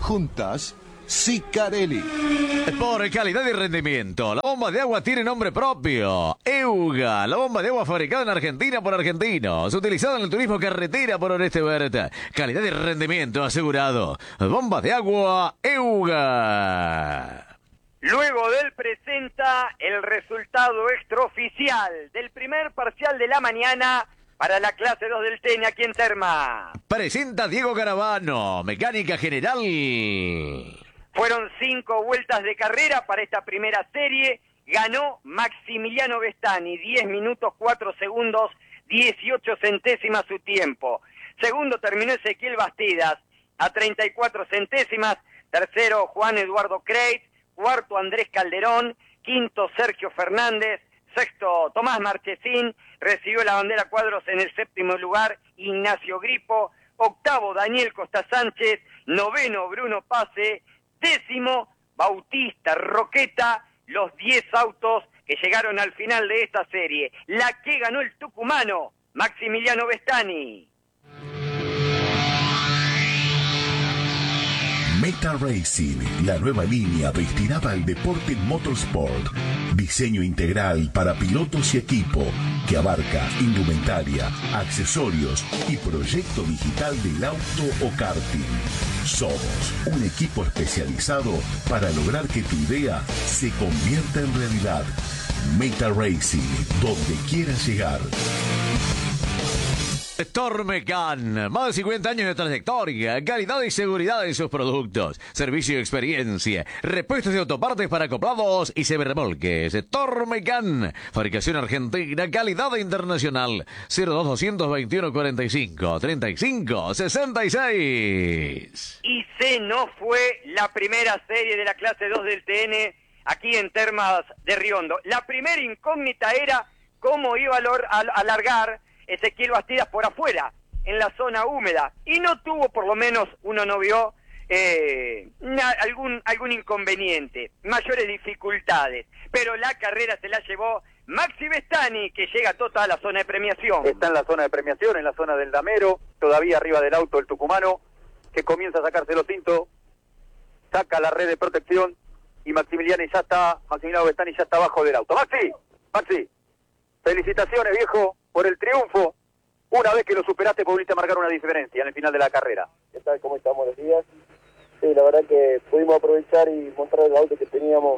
Juntas, Sicarelli. Por calidad y rendimiento, la bomba de agua tiene nombre propio. Euga, la bomba de agua fabricada en Argentina por argentinos, utilizada en el turismo carretera por Oreste Berta. Calidad y rendimiento asegurado. Bomba de agua Euga. Luego del presenta el resultado extraoficial del primer parcial de la mañana para la clase 2 del TN aquí en Terma. Presenta Diego Caravano, mecánica general. Fueron 5 vueltas de carrera para esta primera serie. Ganó Maximiliano Vestani, 10 minutos 4 segundos 18 centésimas su tiempo. Segundo terminó Ezequiel Bastidas a 34 centésimas. Tercero Juan Eduardo Creit. Cuarto Andrés Calderón. Quinto Sergio Fernández. Sexto Tomás Marchesín. Recibió la bandera cuadros en el séptimo lugar Ignacio Gripo. Octavo Daniel Costa Sánchez. Noveno Bruno Pase. Décimo, Bautista Roqueta, los 10 autos que llegaron al final de esta serie. La que ganó el tucumano, Maximiliano Vestani. Meta Racing, la nueva línea destinada al deporte motorsport. Diseño integral para pilotos y equipo que abarca indumentaria, accesorios y proyecto digital del auto o karting. Somos un equipo especializado para lograr que tu idea se convierta en realidad. Meta Racing, donde quieras llegar. Tormecan, más de 50 años de trayectoria, calidad y seguridad en sus productos, servicio y experiencia, repuestos de autopartes para acoplados y semirremolques. Tormecan, fabricación argentina, calidad internacional. 02221 45 35 66. Y se nos fue la primera serie de la clase 2 del TN aquí en Termas de Riondo. La primera incógnita era cómo iba a alargar Ezequiel Bastidas por afuera, en la zona húmeda, y no tuvo, por lo menos uno no vio, algún inconveniente, mayores dificultades, pero la carrera se la llevó Maxi Vestani, que llega a toda la zona de premiación. Está en la zona de premiación, en la zona del damero, todavía arriba del auto el tucumano, que comienza a sacarse los cintos, saca la red de protección, y Maximiliano Vestani ya está abajo del auto. Maxi, felicitaciones, viejo, por el triunfo. Una vez que lo superaste, pudiste marcar una diferencia en el final de la carrera. ¿Qué tal? ¿Cómo estamos? Buenos días. Sí, la verdad que pudimos aprovechar y mostrar el auto que teníamos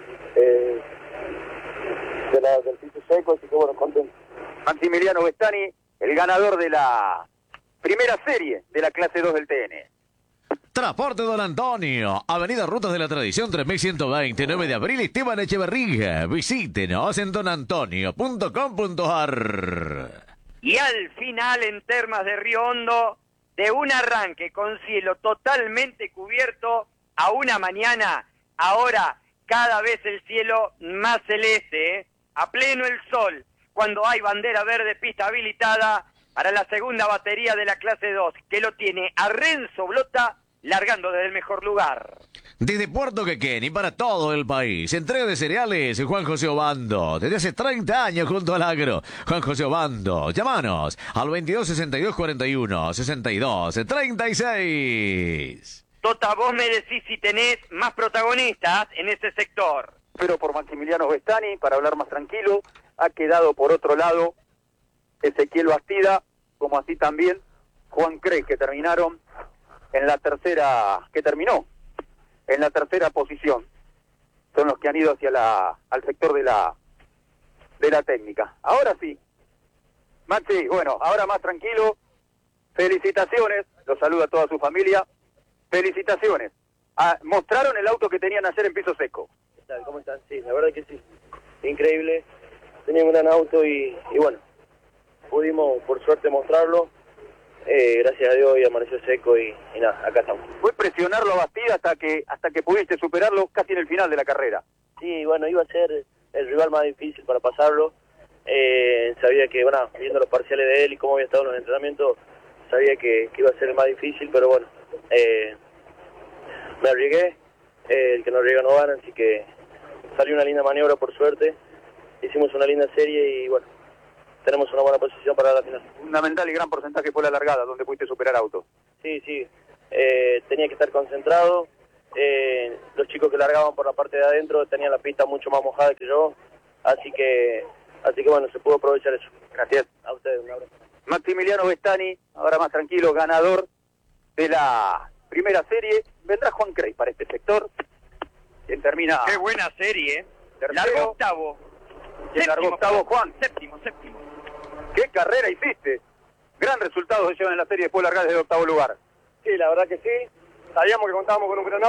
del piso seco, así que bueno, contento. Maximiliano Vestani, el ganador de la primera serie de la clase 2 del TN. Transporte Don Antonio, Avenida Rutas de la Tradición 3120, 9 de abril, Esteban Echeverría. Visítenos en donantonio.com.ar. Y al final en Termas de Río Hondo, de un arranque con cielo totalmente cubierto a una mañana, ahora cada vez el cielo más celeste, a pleno el sol, cuando hay bandera verde, pista habilitada para la segunda batería de la clase 2, que lo tiene a Renzo Blota, largando desde el mejor lugar. Desde Puerto Quequén y para todo el país, entrega de cereales Juan José Obando, desde hace 30 años junto al agro. Juan José Obando, llámanos al 22 62 41 62 36. Tota, vos me decís si tenés más protagonistas en ese sector. Pero por Maximiliano Vestani, para hablar más tranquilo, ha quedado por otro lado Ezequiel Bastida, como así también Juan Crey, que terminaron en la tercera, en la tercera posición. Son los que han ido hacia al sector de la técnica. Ahora sí, Maxi, bueno, ahora más tranquilo. Felicitaciones, los saluda a toda su familia. Felicitaciones. Mostraron el auto que tenían ayer en piso seco. ¿Qué tal? ¿Cómo están? Sí, la verdad que sí. Increíble. Tenían un gran auto y bueno, pudimos por suerte mostrarlo. Gracias a Dios y amaneció seco y nada, acá estamos. Fue presionarlo a Bastida hasta que pudiste superarlo casi en el final de la carrera. Sí, bueno, iba a ser el rival más difícil para pasarlo. Sabía que, bueno, viendo los parciales de él y cómo había estado en los entrenamientos, sabía que iba a ser el más difícil, pero bueno, me arriesgué, el que no arriesga no gana, así que salió una linda maniobra por suerte, hicimos una linda serie y bueno, tenemos una buena posición para la final. Fundamental y gran porcentaje fue la largada, donde pudiste superar auto. Sí, tenía que estar concentrado. Los chicos que largaban por la parte de adentro tenían la pista mucho más mojada que yo, así que bueno, se pudo aprovechar eso. Gracias. A ustedes, un abrazo. Maximiliano Vestani, ahora más tranquilo, ganador de la primera serie. Vendrá Juan Crey para este sector, quien termina... Qué buena serie, ¿eh? Tercero. Largó octavo. ¿Quién largó octavo, Juan? Séptimo. ¿Qué carrera hiciste? Gran resultado se lleva en la serie después de largar desde el octavo lugar. Sí, la verdad que sí. Sabíamos que contábamos con un gran